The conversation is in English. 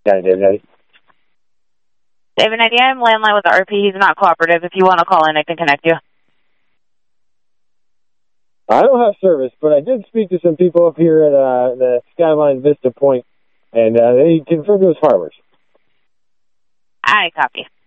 County, David Eddy. David Eddy, I'm landline with the RP. He's not cooperative. If you want to call in, I can connect you. I don't have service, but I did speak to some people up here at the Skyline Vista Point, and they confirmed it was Farmers. I copy.